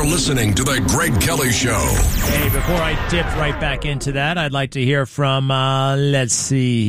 listening to The Greg Kelly Show. Hey, before I dip right back into that, I'd like to hear from, let's see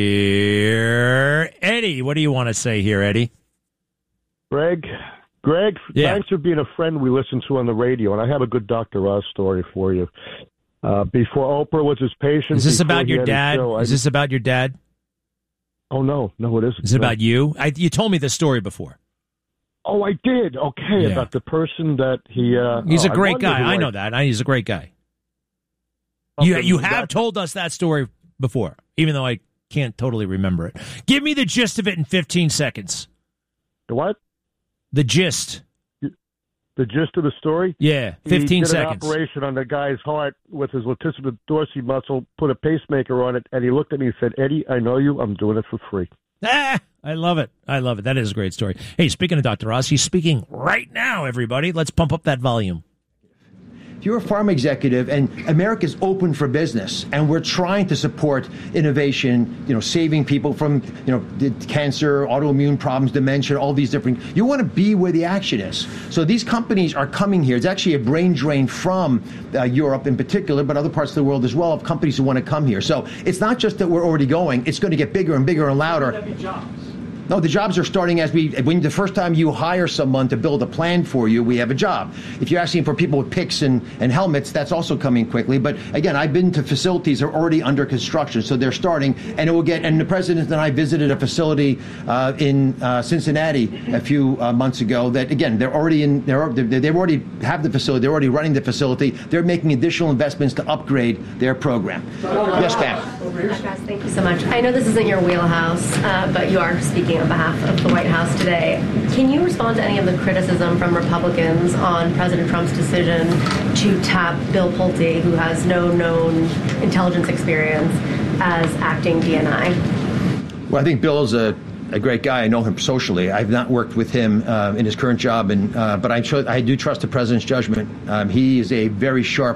here. Eddie, what do you want to say here, Eddie? Greg, Yeah. Thanks for being a friend we listen to on the radio, and I have a good Dr. Oz story for you. Before Oprah was his patient... Is this before about he your had his dad? show, Is this about your dad? Oh, no, it isn't. Is it about you? You told me this story before. Oh, I did. Okay, Yeah. about the person that he... He's a I great wonder guy. who I know that. He's a great guy. Okay, You have told us that story before, even though I can't totally remember it. Give me the gist of it in 15 seconds. The what? The gist. The gist of the story? Yeah, 15 he did seconds. an operation on the guy's heart with his latissimus dorsi muscle, put a pacemaker on it, and he looked at me and said, Eddie, I know you. I'm doing it for free. I love it. That is a great story. Hey, speaking of Dr. Oz, he's speaking right now, everybody. Let's pump up that volume. If you're a pharma executive and America's open for business and we're trying to support innovation, saving people from, cancer, autoimmune problems, dementia, all these different, you want to be where the action is. So these companies are coming here. It's actually a brain drain from Europe in particular, but other parts of the world as well, of companies who want to come here. So it's not just that we're already going, it's going to get bigger and bigger and louder. No, the jobs are starting when the first time you hire someone to build a plan for you, we have a job. If you're asking for people with picks and helmets, that's also coming quickly. But again, I've been to facilities that are already under construction, so they're starting, and and the president and I visited a facility in Cincinnati a few months ago that, again, they already have the facility, they're already running the facility, they're making additional investments to upgrade their program. Yes, ma'am. Thank you so much. I know this isn't your wheelhouse, but you are speaking on behalf of the White House today. Can you respond to any of the criticism from Republicans on President Trump's decision to tap Bill Pulte, who has no known intelligence experience, as acting DNI? Well, I think Bill is a great guy. I know him socially. I've not worked with him in his current job, but I do trust the president's judgment. He is a very sharp,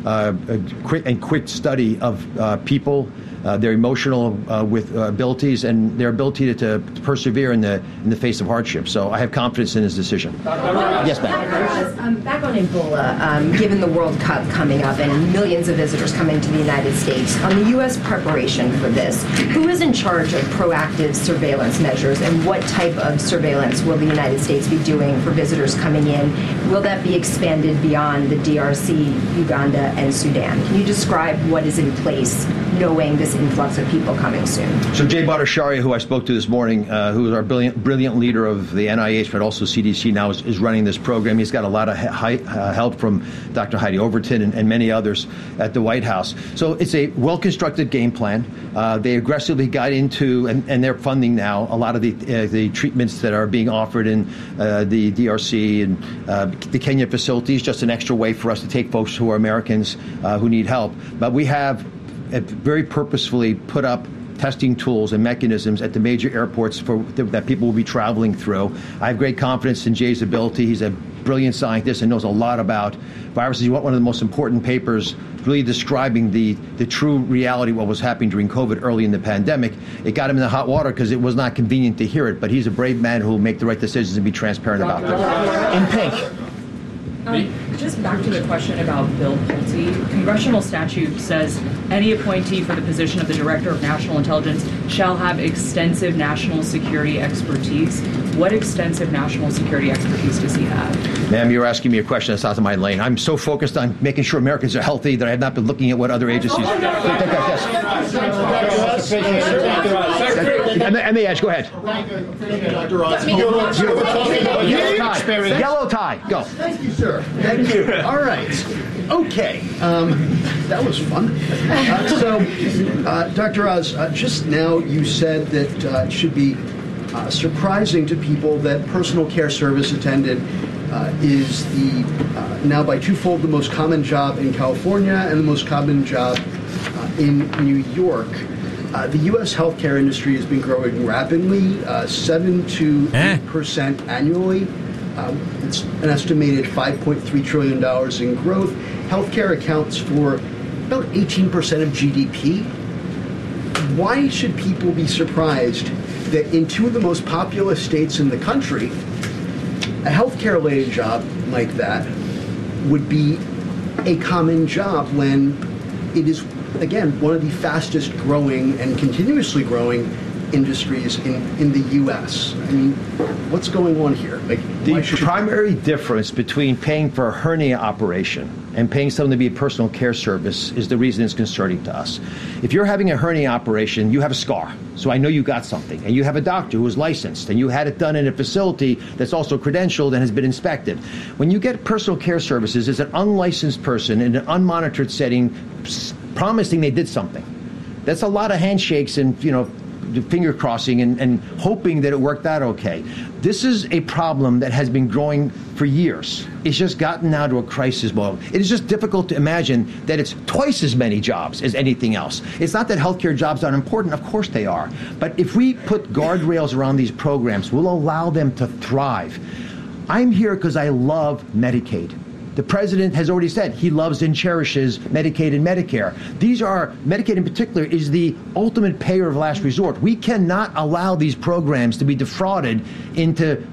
quick study of people, their emotional abilities, and their ability to persevere in the face of hardship. So I have confidence in his decision. Yes, ma'am. Back on Ebola, given the World Cup coming up and millions of visitors coming to the United States, on the U.S. preparation for this, who is in charge of proactive surveillance measures, and what type of surveillance will the United States be doing for visitors coming in? Will that be expanded beyond the DRC, Uganda, and Sudan? Can you describe what is in place, knowing this influx of people coming soon? So Jay Bhattacharya, who I spoke to this morning, who is our brilliant leader of the NIH, but also CDC now, is running this program. He's got a lot of help from Dr. Heidi Overton and many others at the White House. So it's a well-constructed game plan. They aggressively got into, and they're funding now, a lot of the treatments that are being offered in the DRC and the Kenya facilities, just an extra way for us to take folks who are Americans who need help. But we have very purposefully put up testing tools and mechanisms at the major airports that people will be traveling through. I have great confidence in Jay's ability. He's a brilliant scientist and knows a lot about viruses. He wrote one of the most important papers really describing the true reality of what was happening during COVID early in the pandemic. It got him in the hot water because it was not convenient to hear it, but he's a brave man who will make the right decisions and be transparent about them. In pink. Just back to the question about Bill Pulte. Congressional statute says any appointee for the position of the Director of National Intelligence shall have extensive national security expertise. What extensive national security expertise does he have? Ma'am, you're asking me a question that's out of my lane. I'm so focused on making sure Americans are healthy that I have not been looking at what other agencies... And the edge, go ahead. Dr. Oz. Yellow tie, go. Thank you, sir. Thank you. All right. Okay. That was fun. Dr. Oz, just now you said that it should be surprising to people that personal care service attendant is now by twofold the most common job in California and the most common job in New York. The U.S. healthcare industry has been growing rapidly, 7 to 8% annually. It's an estimated $5.3 trillion in growth. Healthcare accounts for about 18% of GDP. Why should people be surprised that in two of the most populous states in the country, a healthcare-related job like that would be a common job when it is, again, one of the fastest growing and continuously growing industries in the U.S. I mean, what's going on here? Like, the primary difference between paying for a hernia operation and paying someone to be a personal care service is the reason it's concerning to us. If you're having a hernia operation, you have a scar. So I know you got something. And you have a doctor who is licensed. And you had it done in a facility that's also credentialed and has been inspected. When you get personal care services, it's an unlicensed person in an unmonitored setting promising they did something. That's a lot of handshakes and, finger crossing and hoping that it worked out okay. This is a problem that has been growing for years. It's just gotten now to a crisis mode. It is just difficult to imagine that it's twice as many jobs as anything else. It's not that healthcare jobs aren't important. Of course they are. But if we put guardrails around these programs, we'll allow them to thrive. I'm here because I love Medicaid. The president has already said he loves and cherishes Medicaid and Medicare. Medicaid in particular is the ultimate payer of last resort. We cannot allow these programs to be defrauded into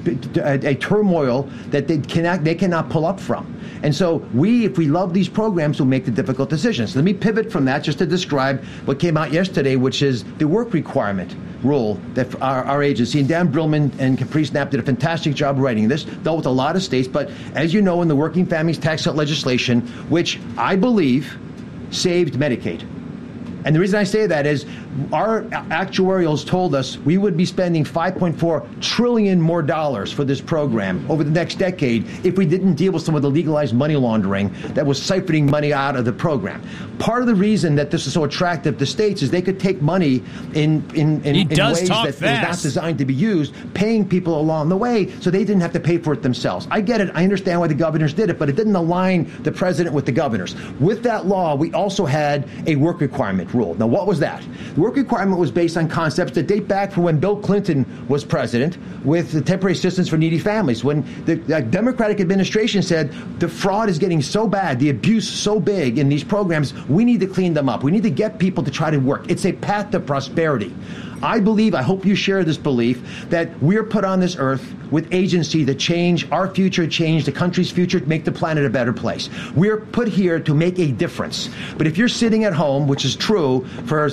a turmoil that they cannot pull up from. And so if we love these programs, we'll make the difficult decisions. Let me pivot from that just to describe what came out yesterday, which is the work requirement rule that our agency, and Dan Brillman and Caprice Knapp did a fantastic job writing this, dealt with a lot of states, but as you know, in the Working Families Tax Cut legislation, which I believe saved Medicaid. And the reason I say that is our actuarials told us we would be spending $5.4 trillion more dollars for this program over the next decade if we didn't deal with some of the legalized money laundering that was siphoning money out of the program. Part of the reason that this is so attractive to states is they could take money in ways that was not designed to be used, paying people along the way so they didn't have to pay for it themselves. I get it. I understand why the governors did it, but it didn't align the president with the governors. With that law, we also had a work requirement rule. Now, what was that? The work requirement was based on concepts that date back from when Bill Clinton was president with the temporary assistance for needy families. When the Democratic administration said the fraud is getting so bad, the abuse so big in these programs, we need to clean them up. We need to get people to try to work. It's a path to prosperity. I hope you share this belief, that we're put on this earth with agency to change our future, change the country's future, to make the planet a better place. We're put here to make a difference. But if you're sitting at home, which is true for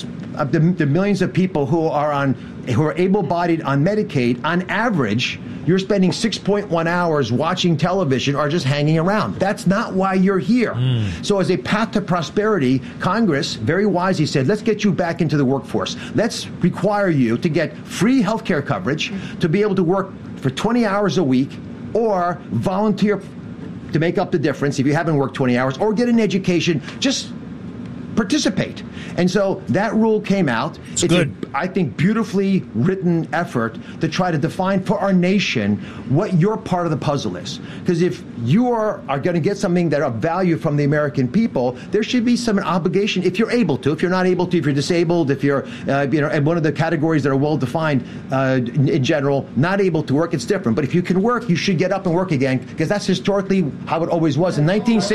the millions of people who are able-bodied on Medicaid, on average, you're spending 6.1 hours watching television or just hanging around. That's not why you're here. So as a path to prosperity, Congress very wisely said, let's get you back into the workforce. Let's require you to get free health care coverage, to be able to work for 20 hours a week, or volunteer to make up the difference if you haven't worked 20 hours, or get an education. Just participate. And so that rule came out. It's good. I think, beautifully written effort to try to define for our nation what your part of the puzzle is. Because if you are going to get something that of value from the American people, there should be some obligation, if you're able to. If you're not able to, if you're disabled, if you're in one of the categories that are well defined in general, not able to work, it's different. But if you can work, you should get up and work again, because that's historically how it always was. In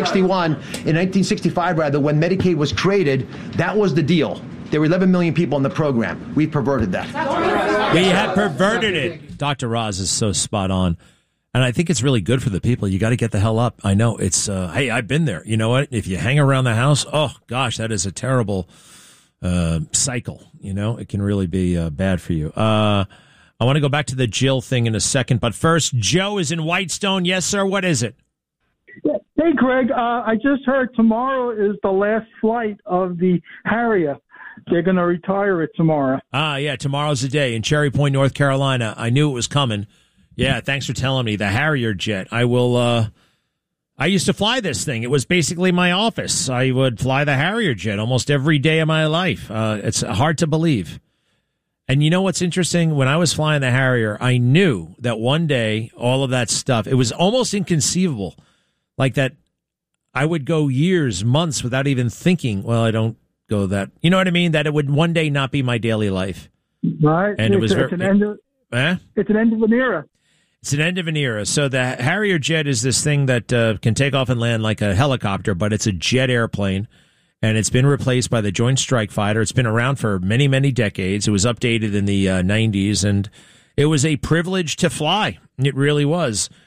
1965, when Medicaid was created, that was the deal. There were 11 million people in the program. We perverted that. We have perverted it. Dr. Roz is so spot on. And I think it's really good for the people. You got to get the hell up. I know it's, hey, I've been there. You know what? If you hang around the house, oh, gosh, that is a terrible cycle. You know, it can really be bad for you. I want to go back to the Jill thing in a second. But first, Joe is in Whitestone. Yes, sir. What is it? Hey, Greg, I just heard tomorrow is the last flight of the Harrier. They're going to retire it tomorrow. Yeah, tomorrow's the day in Cherry Point, North Carolina. I knew it was coming. Yeah, thanks for telling me. The Harrier jet. I used to fly this thing. It was basically my office. I would fly the Harrier jet almost every day of my life. It's hard to believe. And you know what's interesting? When I was flying the Harrier, I knew that one day all of that stuff, it was almost inconceivable. Like that I would go years, months without even thinking, well, I don't go that. You know what I mean? That it would one day not be my daily life. Right. And it's an end of an era. It's an end of an era. So the Harrier jet is this thing that can take off and land like a helicopter, but it's a jet airplane. And it's been replaced by the Joint Strike Fighter. It's been around for many, many decades. It was updated in the 90s, and it was a privilege to fly. It really was.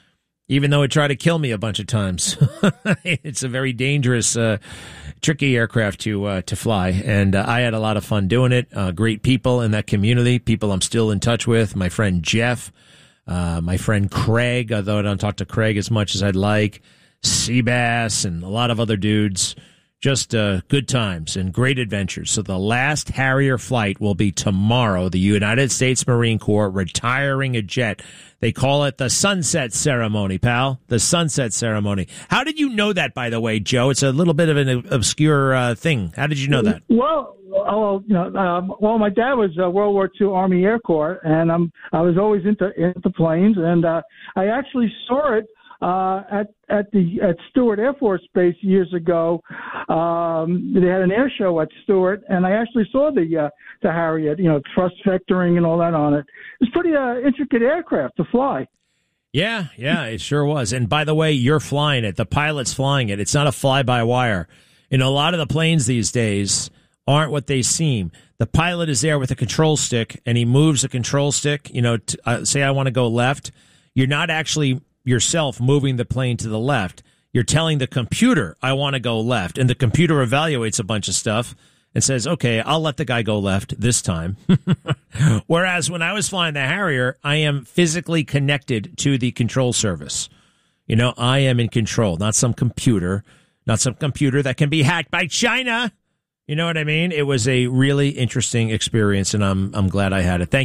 even though it tried to kill me a bunch of times. It's a very dangerous, tricky aircraft to fly, and I had a lot of fun doing it. Great people in that community, people I'm still in touch with. My friend Jeff, my friend Craig, although I don't talk to Craig as much as I'd like, Seabass, and a lot of other dudes. Just good times and great adventures. So the last Harrier flight will be tomorrow. The United States Marine Corps retiring a jet. They call it the sunset ceremony, pal. The sunset ceremony. How did you know that, by the way, Joe? It's a little bit of an obscure thing. How did you know that? Well, my dad was World War II Army Air Corps, and I was always into planes, and I actually saw it at Stewart Air Force Base years ago. They had an air show at Stewart, and I actually saw the Harrier, thrust vectoring and all that on it. It's pretty intricate aircraft to fly. Yeah, it sure was. And by the way, you're flying it. The pilot's flying it. It's not a fly-by-wire. A lot of the planes these days aren't what they seem. The pilot is there with a control stick, and he moves the control stick. Say I want to go left. You're not actually yourself moving the plane to the left. You're telling the computer, I want to go left. And the computer evaluates a bunch of stuff and says, okay, I'll let the guy go left this time. Whereas when I was flying the Harrier, I am physically connected to the control service. I am in control, not some computer that can be hacked by China. You know what I mean? It was a really interesting experience, and I'm glad I had it. Thank